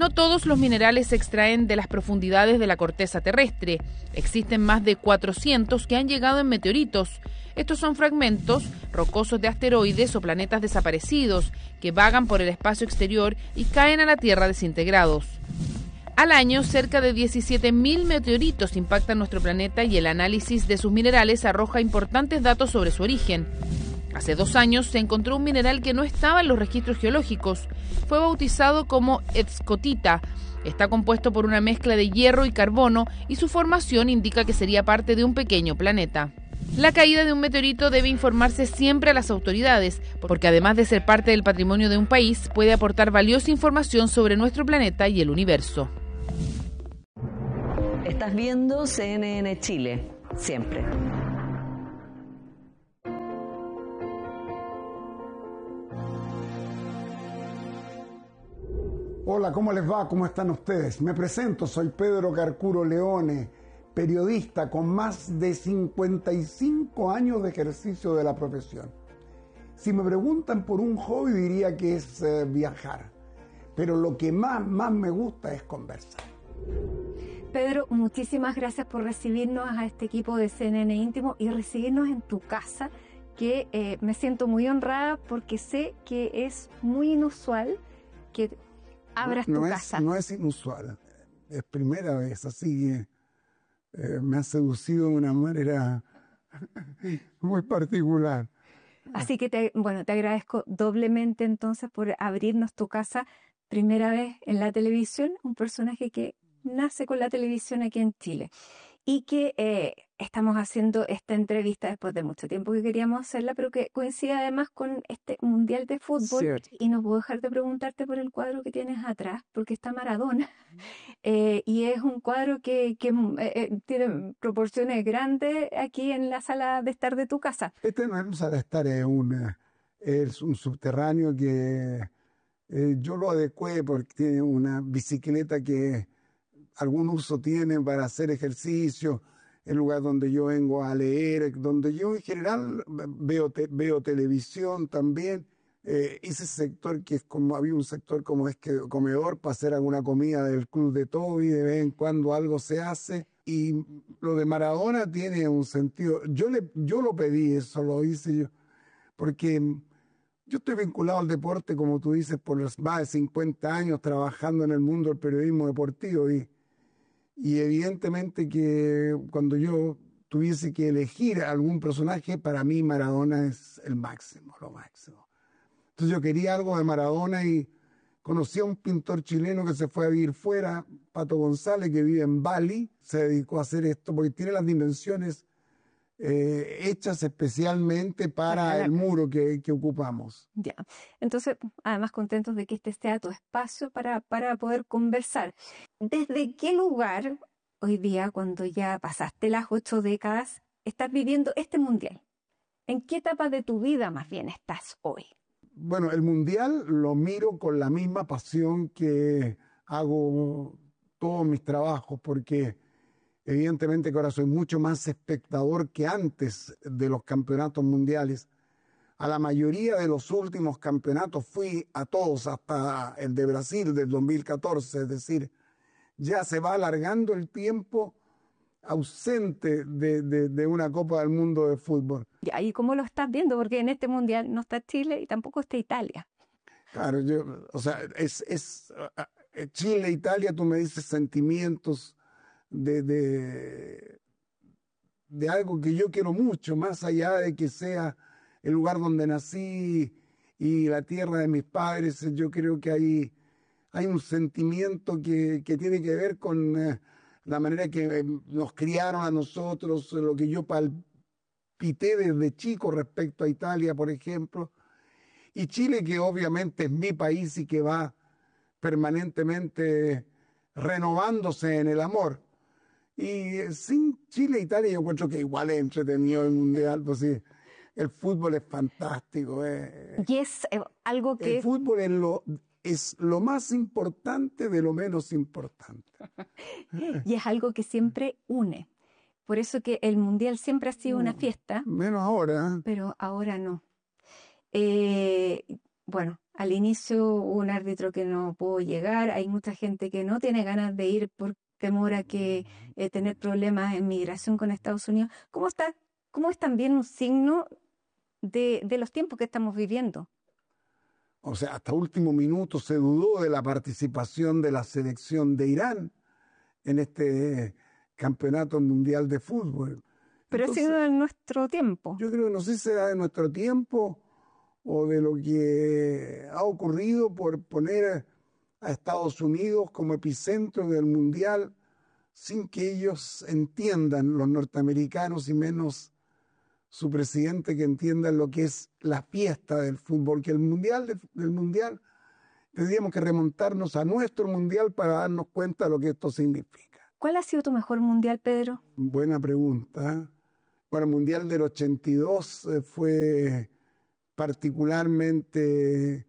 No todos los minerales se extraen de las profundidades de la corteza terrestre. Existen más de 400 que han llegado en meteoritos. Estos son fragmentos rocosos de asteroides o planetas desaparecidos que vagan por el espacio exterior y caen a la Tierra desintegrados. Al año, cerca de 17.000 meteoritos impactan nuestro planeta y el análisis de sus minerales arroja importantes datos sobre su origen. Hace 2 años se encontró un mineral que no estaba en los registros geológicos. Fue bautizado como escotita. Está compuesto por una mezcla de hierro y carbono y su formación indica que sería parte de un pequeño planeta. La caída de un meteorito debe informarse siempre a las autoridades, porque además de ser parte del patrimonio de un país, puede aportar valiosa información sobre nuestro planeta y el universo. Estás viendo CNN Chile, siempre. Hola, ¿cómo les va? ¿Cómo están ustedes? Me presento, soy Pedro Carcuro Leone, periodista con más de 55 años de ejercicio de la profesión. Si me preguntan por un hobby diría que es viajar, pero lo que más me gusta es conversar. Pedro, muchísimas gracias por recibirnos a este equipo de CNN Íntimo y recibirnos en tu casa, que me siento muy honrada porque sé que es muy inusual que abras tu casa. No es inusual, es primera vez, así que me ha seducido de una manera muy particular. Así que te agradezco doblemente entonces por abrirnos tu casa, primera vez en la televisión, un personaje que nace con la televisión aquí en Chile y que estamos haciendo esta entrevista después de mucho tiempo que queríamos hacerla, pero que coincide además con este Mundial de Fútbol. Cierto. Y no puedo dejar de preguntarte por el cuadro que tienes atrás, porque está Maradona y es un cuadro que tiene proporciones grandes aquí en la sala de estar de tu casa. Este no es una sala de estar, es un subterráneo que yo lo adecué porque tiene una bicicleta que algún uso tiene para hacer ejercicio, el lugar donde yo vengo a leer, donde yo en general veo televisión también. Ese sector que es como, había un sector como es que comedor para hacer alguna comida del club de Toby, de vez en cuando algo se hace. Y lo de Maradona tiene un sentido. Yo lo pedí, eso lo hice yo, porque yo estoy vinculado al deporte, como tú dices, por los más de 50 años trabajando en el mundo del periodismo deportivo y evidentemente que cuando yo tuviese que elegir algún personaje, para mí Maradona es el máximo, lo máximo. Entonces yo quería algo de Maradona y conocí a un pintor chileno que se fue a vivir fuera, Pato González, que vive en Bali, se dedicó a hacer esto porque tiene las dimensiones hechas especialmente para el muro que ocupamos. Ya, entonces, además contentos de que este sea tu espacio para poder conversar. ¿Desde qué lugar hoy día, cuando ya pasaste las 8 décadas, estás viviendo este mundial? ¿En qué etapa de tu vida más bien estás hoy? Bueno, el mundial lo miro con la misma pasión que hago todos mis trabajos, porque evidentemente que ahora soy mucho más espectador que antes de los campeonatos mundiales. A la mayoría de los últimos campeonatos fui a todos, hasta el de Brasil del 2014, es decir, ya se va alargando el tiempo ausente de una Copa del Mundo de fútbol. ¿Y cómo lo estás viendo? Porque en este mundial no está Chile y tampoco está Italia. Claro, o sea, Chile, Italia, tú me dices sentimientos de algo que yo quiero mucho, más allá de que sea el lugar donde nací y la tierra de mis padres. Yo creo que hay un sentimiento que tiene que ver con la manera que nos criaron a nosotros, lo que yo palpité desde chico respecto a Italia, por ejemplo, y Chile, que obviamente es mi país y que va permanentemente renovándose en el amor. Y sin Chile e Italia yo encuentro que igual es entretenido el mundial, pues sí, el fútbol es fantástico. Y es algo que... El fútbol es lo más importante de lo menos importante. Y es algo que siempre une. Por eso que el mundial siempre ha sido una fiesta. Menos ahora. Pero ahora no. bueno, al inicio hubo un árbitro que no pudo llegar, hay mucha gente que no tiene ganas de ir por temor a que tener problemas en migración con Estados Unidos. ¿Cómo es también un signo de los tiempos que estamos viviendo? O sea, hasta último minuto se dudó de la participación de la selección de Irán en este campeonato mundial de fútbol. Pero Entonces, ha sido en nuestro tiempo. yo creo que no sé si será de nuestro tiempo o de lo que ha ocurrido por poner a Estados Unidos como epicentro del mundial sin que ellos entiendan, los norteamericanos y menos su presidente, que entiendan lo que es la fiesta del fútbol, que el mundial del mundial tendríamos que remontarnos a nuestro mundial para darnos cuenta de lo que esto significa. ¿Cuál ha sido tu mejor mundial, Pedro? Buena pregunta. Bueno, el mundial del 82 fue particularmente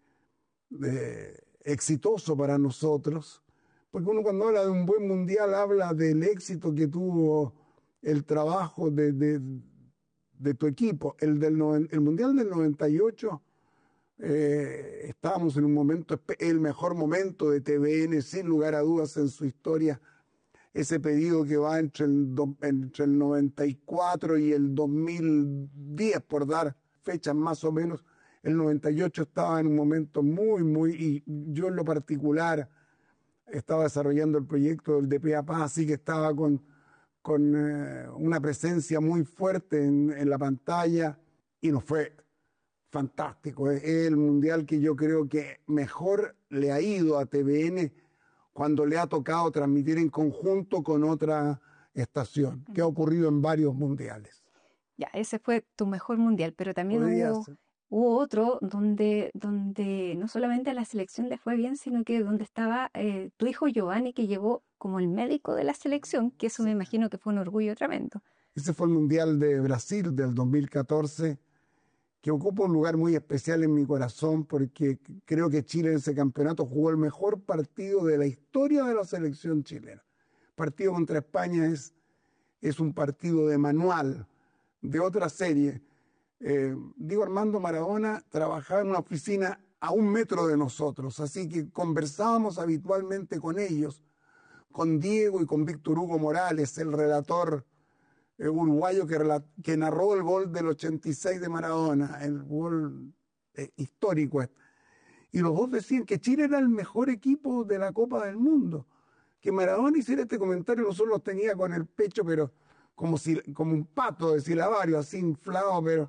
exitoso para nosotros, porque uno cuando habla de un buen mundial habla del éxito que tuvo el trabajo de tu equipo. El mundial del 98, estábamos en un momento, el mejor momento de TVN, sin lugar a dudas en su historia. Ese periodo que va entre el 94 y el 2010, por dar fechas más o menos. El 98 estaba en un momento y yo en lo particular estaba desarrollando el proyecto del DPA Paz, así que estaba con una presencia muy fuerte en la pantalla y nos fue fantástico. Es el mundial que yo creo que mejor le ha ido a TVN cuando le ha tocado transmitir en conjunto con otra estación, que ha ocurrido en varios mundiales. Ya, ese fue tu mejor mundial, pero también hubo otro donde no solamente a la selección le fue bien, sino que donde estaba tu hijo Giovanni, que llegó como el médico de la selección, que eso me imagino que fue un orgullo tremendo. Ese fue el Mundial de Brasil del 2014, que ocupa un lugar muy especial en mi corazón, porque creo que Chile en ese campeonato jugó el mejor partido de la historia de la selección chilena. El partido contra España es un partido de manual, de otra serie. Diego Armando Maradona trabajaba en una oficina a 1 metro de nosotros, así que conversábamos habitualmente con ellos, con Diego y con Víctor Hugo Morales, el relator uruguayo que narró el gol del 86 de Maradona, el gol histórico. Y los dos decían que Chile era el mejor equipo de la Copa del Mundo. Que Maradona hiciera este comentario, nosotros los tenía con el pecho, pero como un pato de silabario, así inflado, pero...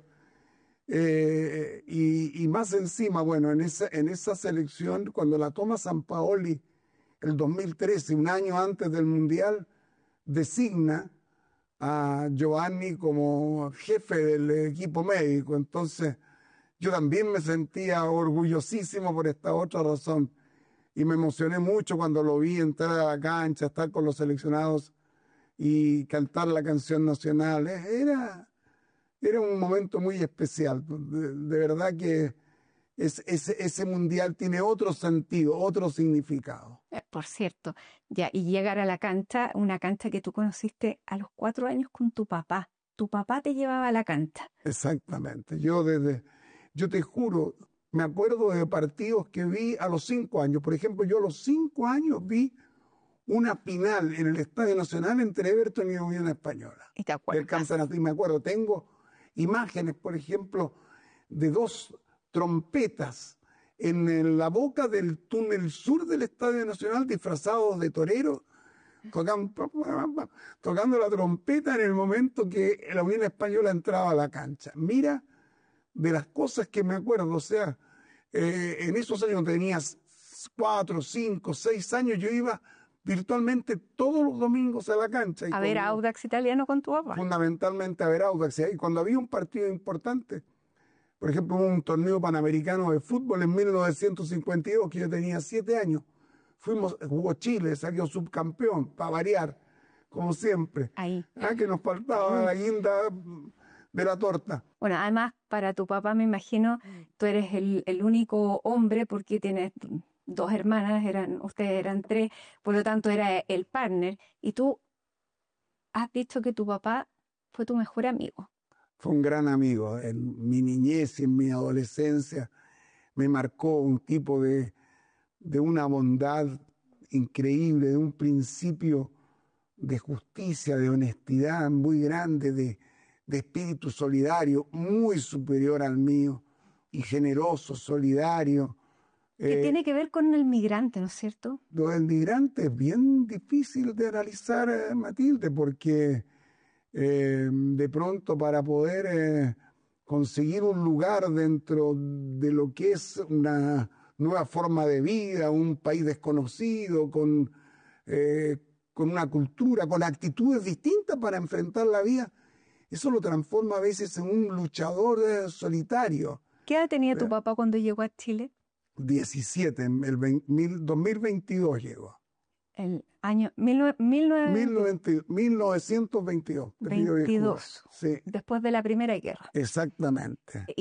y más encima, bueno, en esa selección, cuando la toma Sampaoli el 2013, un año antes del Mundial, designa a Giovanni como jefe del equipo médico. Entonces yo también me sentía orgullosísimo por esta otra razón y me emocioné mucho cuando lo vi entrar a la cancha, estar con los seleccionados y cantar la canción nacional. Era un momento muy especial. De verdad que ese mundial tiene otro sentido, otro significado. Por cierto, ya, y llegar a la cancha, una cancha que tú conociste a los 4 años con tu papá. Tu papá te llevaba a la cancha. Exactamente. Yo te juro, me acuerdo de partidos que vi a los 5 años. Por ejemplo, yo a los 5 años vi una final en el Estadio Nacional entre Everton y Unión Española. ¿Y te acuerdas? Del campeonato. Y me acuerdo, tengo imágenes, por ejemplo, de 2 trompetas en la boca del túnel sur del Estadio Nacional, disfrazados de toreros, tocando la trompeta en el momento que la Unión Española entraba a la cancha. Mira, de las cosas que me acuerdo, o sea, en esos años tenías 4, 5, 6 años, yo iba virtualmente todos los domingos a la cancha. A ver Audax Italiano con tu papá. Fundamentalmente a ver Audax. Y cuando había un partido importante, por ejemplo, un torneo panamericano de fútbol en 1952, que yo tenía 7 años, jugó Chile, salió subcampeón, para variar, como siempre. Ahí. Que nos faltaba la guinda de la torta. Bueno, además, para tu papá, me imagino, tú eres el único hombre porque tienes 2 hermanas, ustedes eran 3, por lo tanto era el partner. Y tú has dicho que tu papá fue tu mejor amigo. Fue un gran amigo en mi niñez y en mi adolescencia. me marcó, un tipo de una bondad increíble, de un principio de justicia, de honestidad muy grande, de espíritu solidario, muy superior al mío, y generoso, solidario. Que tiene que ver con el migrante, ¿no es cierto? Lo del migrante es bien difícil de analizar, Matilde, porque de pronto para poder conseguir un lugar dentro de lo que es una nueva forma de vida, un país desconocido, con una cultura, con actitudes distintas para enfrentar la vida, eso lo transforma a veces en un luchador solitario. ¿Qué edad tenía tu papá cuando llegó a Chile? 17, en el 2022 llegó. El año 1922. 1922. 22. Sí. Después de la Primera Guerra. Exactamente.